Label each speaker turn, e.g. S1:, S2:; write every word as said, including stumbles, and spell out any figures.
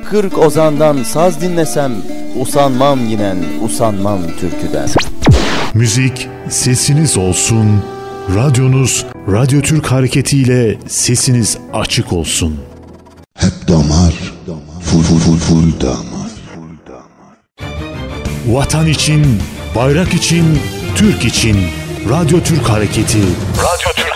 S1: Kırk ozandan saz dinlesem, usanmam yinen, usanmam türküden.
S2: Müzik sesiniz olsun, radyonuz Radyo Türk Hareketi ile sesiniz açık olsun.
S3: Hep damar, full full full full damar.
S2: Vatan için, bayrak için, Türk için Radyo Türk Hareketi. Radyo Türk